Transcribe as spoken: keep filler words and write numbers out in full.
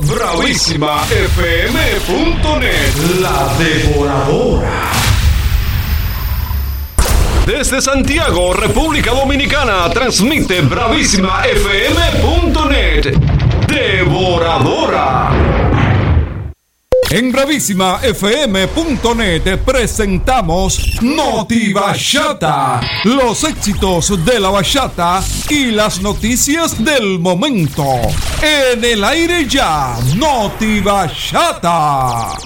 bravísima f m punto net. La Devoradora. Desde Santiago, República Dominicana, transmite bravísima f m punto net. Devoradora. En bravísima f m punto net presentamos Noti Bachata, los éxitos de la bachata y las noticias del momento. En el aire ya, Noti Bachata.